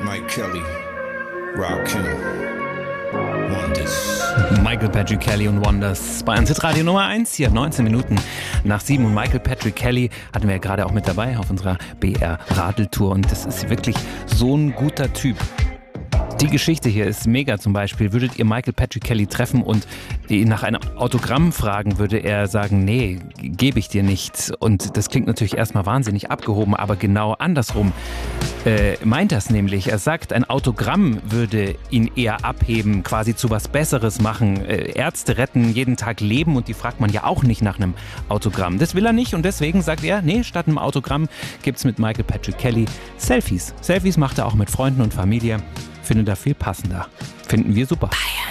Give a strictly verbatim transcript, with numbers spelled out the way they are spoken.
Mike Kelly, Rakim, Wonders. Michael Patrick Kelly und Wonders bei Unsit Radio Nummer eins, hier neunzehn Minuten nach sieben. Und Michael Patrick Kelly hatten wir ja gerade auch mit dabei auf unserer B R-Radeltour. Und das ist wirklich so ein guter Typ. Die Geschichte hier ist mega zum Beispiel. Würdet ihr Michael Patrick Kelly treffen und ihn nach einem Autogramm fragen, würde er sagen, nee, gebe ich dir nicht. Und das klingt natürlich erstmal wahnsinnig abgehoben, aber genau andersrum äh, meint das nämlich. Er sagt, ein Autogramm würde ihn eher abheben, quasi zu was Besseres machen. Äh, Ärzte retten jeden Tag Leben und die fragt man ja auch nicht nach einem Autogramm. Das will er nicht und deswegen sagt er, nee, statt einem Autogramm gibt's mit Michael Patrick Kelly Selfies. Selfies macht er auch mit Freunden und Familie. Finde da viel passender. Finden wir super. Bayern.